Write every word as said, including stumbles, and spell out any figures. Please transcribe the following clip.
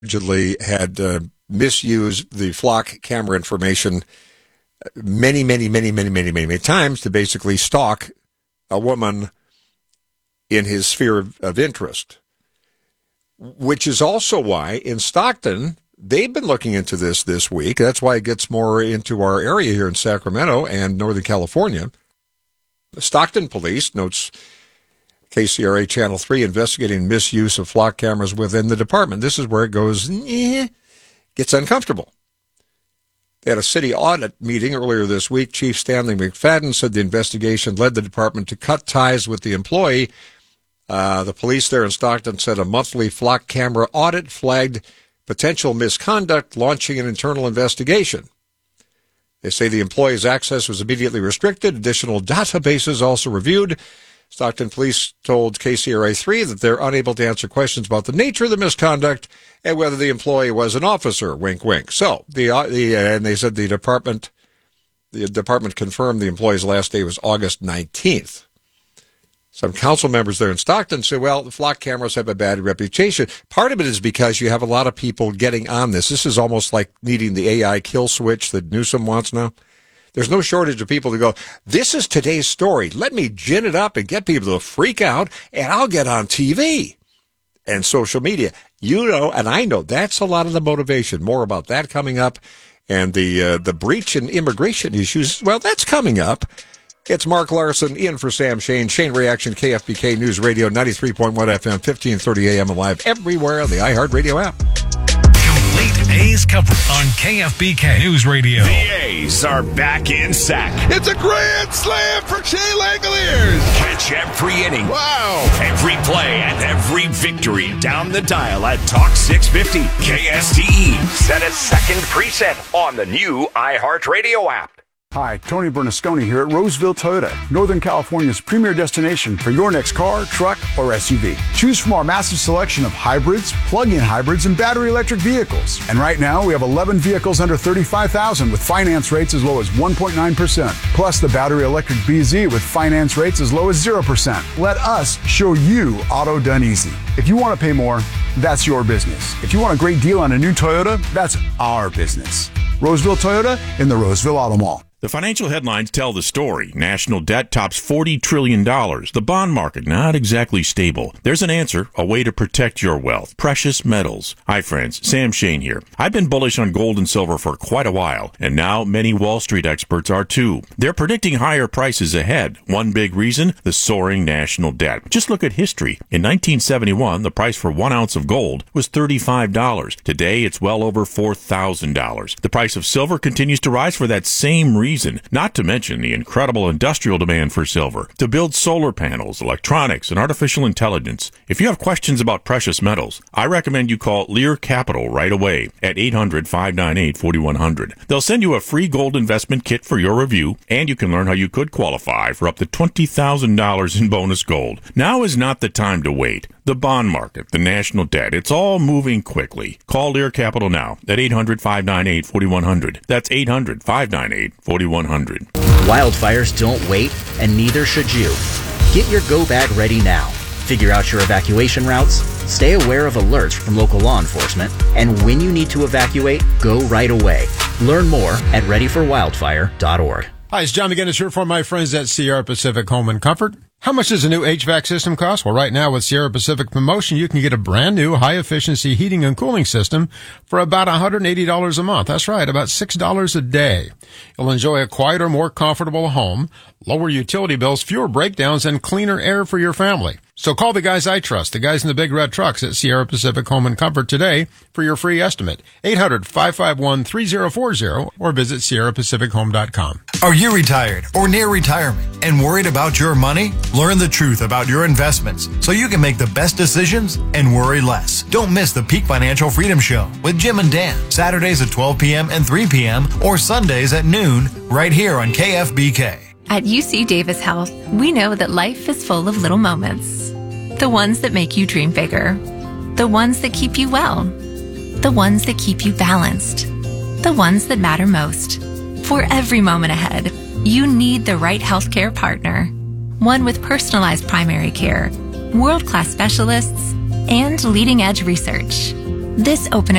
allegedly had uh, misused the flock camera information many, many, many, many, many, many, many times to basically stalk a woman in his sphere of, of interest, which is also why in Stockton, they've been looking into this this week. That's why it gets more into our area here in Sacramento and Northern California. The Stockton Police, notes K C R A Channel three, investigating misuse of flock cameras within the department. This is where it goes, eh, gets uncomfortable. They had a city audit meeting earlier this week. Chief Stanley McFadden said the investigation led the department to cut ties with the employee. Uh, the police there in Stockton said a monthly flock camera audit flagged potential misconduct, launching an internal investigation. They say the employee's access was immediately restricted. Additional databases also reviewed. Stockton Police told K C R A three that they're unable to answer questions about the nature of the misconduct and whether the employee was an officer. Wink, wink. So the uh, the uh, and they said the department the department confirmed the employee's last day was August nineteenth. Some council members there in Stockton say, well, the flock cameras have a bad reputation. Part of it is because you have a lot of people getting on this. This is almost like needing the A I kill switch that Newsom wants now. There's no shortage of people to go, this is today's story. Let me gin it up and get people to freak out, and I'll get on T V and social media. You know, and I know that's a lot of the motivation. More about that coming up. And the uh, the breach in immigration issues, well, that's coming up. It's Mark Larson in for Sam Shane. Shane Reaction, K F B K News Radio, ninety-three point one F M, fifteen thirty A M, and live everywhere on the iHeartRadio app. Complete A's coverage on K F B K News Radio. The A's are back in Sac. It's a grand slam for Shea Langoliers. Catch every inning. Wow. Every play and every victory down the dial at Talk six fifty K S T E. Set a second preset on the new iHeartRadio app. Hi, Tony Bernasconi here at Roseville Toyota, Northern California's premier destination for your next car, truck, or S U V. Choose from our massive selection of hybrids, plug-in hybrids, and battery electric vehicles. And right now, we have eleven vehicles under thirty-five thousand dollars with finance rates as low as one point nine percent. Plus the battery electric B Z with finance rates as low as zero percent. Let us show you auto done easy. If you want to pay more, that's your business. If you want a great deal on a new Toyota, that's our business. Roseville Toyota in the Roseville Auto Mall. The financial headlines tell the story. National debt tops forty trillion dollars. The bond market, not exactly stable. There's an answer, a way to protect your wealth. Precious metals. Hi, friends. Sam Shane here. I've been bullish on gold and silver for quite a while, and now many Wall Street experts are too. They're predicting higher prices ahead. One big reason, the soaring national debt. Just look at history. In nineteen seventy-one, the price for one ounce of gold was thirty-five dollars. Today, it's well over four thousand dollars. The price of silver continues to rise for that same reason. Reason, not to mention the incredible industrial demand for silver to build solar panels, electronics, and artificial intelligence. If you have questions about precious metals, I recommend you call Lear Capital right away at eight hundred, five nine eight, four one zero zero. They'll send you a free gold investment kit for your review, and you can learn how you could qualify for up to twenty thousand dollars in bonus gold. Now is not the time to wait. The bond market, the national debt, it's all moving quickly. Call Lear Capital now at eight hundred, five nine eight, four one zero zero. That's eight hundred, five nine eight, four one zero zero. Wildfires don't wait, and neither should you. Get your go bag ready now. Figure out your evacuation routes, stay aware of alerts from local law enforcement, and when you need to evacuate, go right away. Learn more at ready for wildfire dot org. Hi, it's John McGinnis here for my friends at Sierra Pacific Home and Comfort. How much does a new H V A C system cost? Well, right now with Sierra Pacific promotion, you can get a brand new high-efficiency heating and cooling system for about one hundred eighty dollars a month. That's right, about six dollars a day. You'll enjoy a quieter, more comfortable home, lower utility bills, fewer breakdowns, and cleaner air for your family. So call the guys I trust, the guys in the big red trucks at Sierra Pacific Home and Comfort today for your free estimate. eight hundred, five five one, three zero four zero or visit sierra pacific home dot com. Are you retired or near retirement and worried about your money? Learn the truth about your investments so you can make the best decisions and worry less. Don't miss the Peak Financial Freedom Show with Jim and Dan, Saturdays at twelve p.m. and three p.m. or Sundays at noon right here on K F B K. At U C Davis Health, we know that life is full of little moments. The ones that make you dream bigger. The ones that keep you well. The ones that keep you balanced. The ones that matter most. For every moment ahead, you need the right healthcare partner. One with personalized primary care, world-class specialists, and leading-edge research. This open